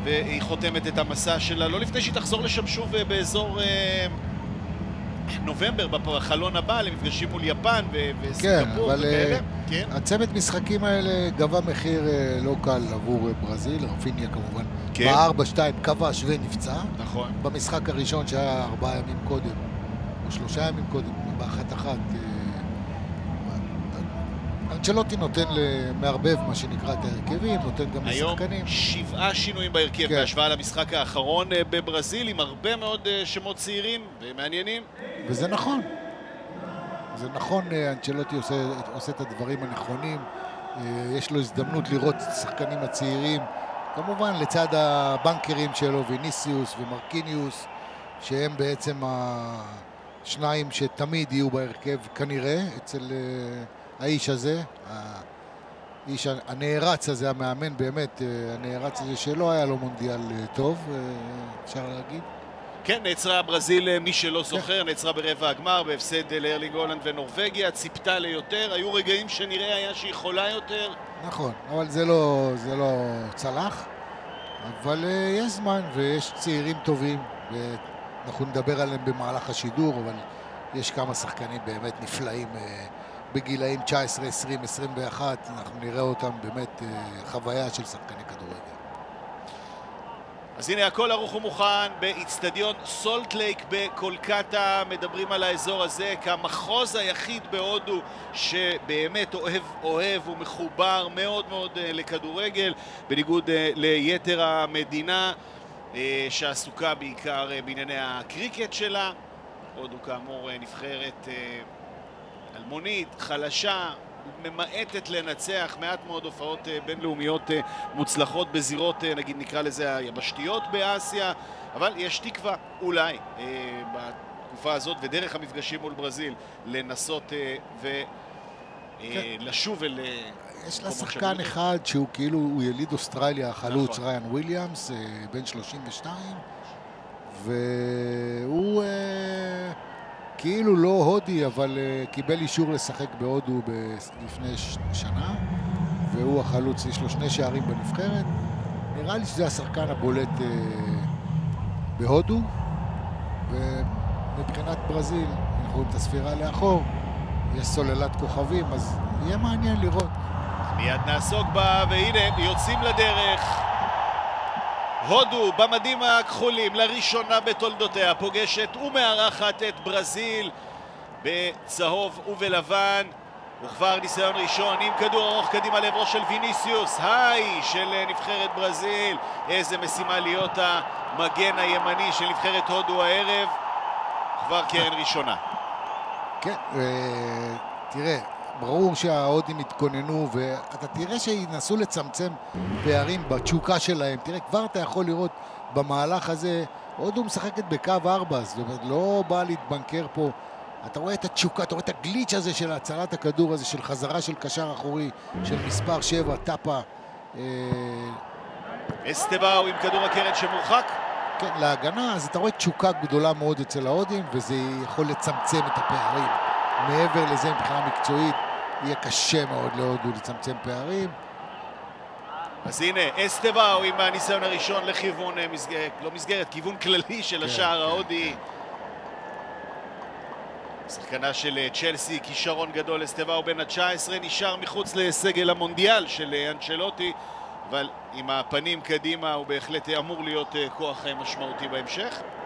והיא חותמת את המסע שלה, לא לפני שהיא תחזור לשם שוב באזור נובמבר, בחלון הבא, למפגשים מול יפן וסינגפור וכאלה. כן, אבל הצמד משחקים האלה גבה מחיר לא קל עבור ברזיל. רפיניה כמובן ב-4-2 כבש ונפצע. נכון. במשחק הראשון שהיה 4 ימים קודם, או 3 ימים קודם, ב-1-1, אנצ'לוטי נותן מערבב מה שנקרא את ההרכבים, נותן גם לשחקנים. היום 7 שינויים בהרכב בהשוואה למשחק האחרון בברזיל, עם הרבה מאוד שמות צעירים ומעניינים. וזה נכון. זה נכון, אנצ'לוטי עושה את הדברים הנכונים. יש לו הזדמנות לראות את השחקנים הצעירים, כמובן לצד הבנקרים שלו, ויניסיוס ומרקיניוס, שהם בעצם השניים שתמיד יהיו בהרכב כנראה אצל האיש הזה, האיש הנערץ הזה, המאמן באמת, הנערץ הזה שלא היה לו מונדיאל טוב, אפשר להגיד. כן, נעצרה ברזיל, מי שלא זוכר, נעצרה ברבע הגמר, בהפסד לארלינג הולנד ונורווגיה, ציפתה ליותר, היו רגעים שנראה היה שהיא יכולה יותר. נכון, אבל זה לא צלח, אבל יש זמן ויש צעירים טובים, ואנחנו נדבר עליהם במהלך השידור, אבל יש כמה שחקנים באמת נפלאים בגילאים 19, 20, 21, אנחנו נראה אותם באמת חוויה של שחקני כדורגל. אז הנה הכל ערוך ומוכן באצטדיון סולט לייק בקולקטה. מדברים על האזור הזה כמחוז היחיד בהודו שבאמת אוהב ומחובר מאוד מאוד לכדורגל, בניגוד ליתר המדינה שעסוקה בעיקר בענייני הקריקט שלה. הודו כאמור נבחרת אלמונית, חלשה, ממעטת לנצח, מעט מאוד הופעות בינלאומיות מוצלחות בזירות, נגיד נקרא לזה היבשתיות באסיה, אבל יש תקווה אולי בתקופה הזאת ודרך המפגשים מול ברזיל לנסות ולשוב אל... יש לה שחקן אחד שהוא כאילו, הוא יליד אוסטרליה, החלוץ ריין וויליאמס, בן 32, והוא כאילו לא הודי, אבל קיבל אישור לשחק בהודו לפני שנה, והוא החלוץ, יש לו 2 שערים בנבחרת. נראה לי שזה השחקן הבולט בהודו, ומבחינת ברזיל, אנחנו רואים את הספירה לאחור, יש סוללת כוכבים, אז יהיה מעניין לראות. מיד נעסוק בה, והנה יוצאים לדרך. הודו במדים הכחולים לראשונה בתולדותיה פוגשת ומארחת את ברזיל בצהוב ובלבן, וכבר ניסיון ראשון עם כדור ארוך קדימה לעברו של ויניסיוס, היי של נבחרת ברזיל. איזה משימה להיות המגן הימני של נבחרת הודו הערב, כבר קרן ראשונה. כן, תראה, ברור שההודים התכוננו, ואתה תראה שינסו לצמצם פערים בתשוקה שלהם. תראה, כבר אתה יכול לראות במהלך הזה, הודו משחקת בקו 4, זאת אומרת, לא בא להתבנקר פה. אתה רואה את התשוקה, אתה רואה את הגליץ' הזה של הצלת הכדור הזה, של חזרה של קשר אחורי, של מספר 7, טאפה. אסטבאו עם כדור הקרן שמורחק. כן, להגנה, אז אתה רואה תשוקה גדולה מאוד אצל ההודים, וזה יכול לצמצם את הפערים. מעבר לזה, מבחינה מקצועית, יהיה קשה מאוד להודו לצמצם פערים. אז הנה, אסטבאו עם הניסיון הראשון לכיוון מסגרת, לא מסגרת, כיוון כללי של השער ההודי. שחקנה של צ'לסי, כישרון גדול, אסטבאו בן ה-19, נשאר מחוץ לסגל המונדיאל של אנצ'לוטי, אבל עם הפנים קדימה הוא בהחלט אמור להיות כוח משמעותי בהמשך.